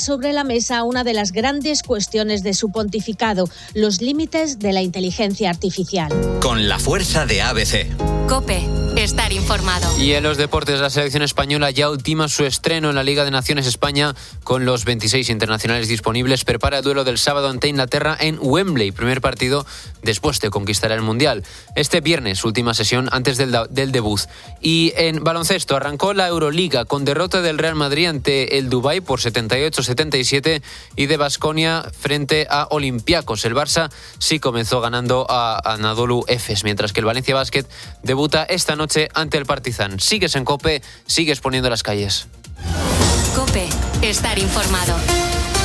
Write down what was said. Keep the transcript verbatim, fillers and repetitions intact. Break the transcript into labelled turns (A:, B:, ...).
A: sobre la mesa una de las grandes cuestiones de su pontificado, los límites de la inteligencia artificial.
B: Con la fuerza de A B C.
C: COPE. Estar informado.
D: Y en los deportes, la selección española ya ultima su estreno en la Liga de Naciones España con los veintiséis internacionales disponibles. Prepara el duelo del sábado ante Inglaterra en Wembley, primer partido después de conquistar el Mundial. Este viernes, última sesión antes del, del debut. Y en baloncesto, arrancó la Euroliga con derrota del Real Madrid ante el Dubái por setenta y ocho a setenta y siete y de Baskonia frente a Olympiacos. El Barça sí comenzó ganando a Anadolu Efes, mientras que el Valencia Basket debuta esta noche ante el Partizan. Sigues en COPE, sigues poniendo las calles.
C: COPE. Estar informado.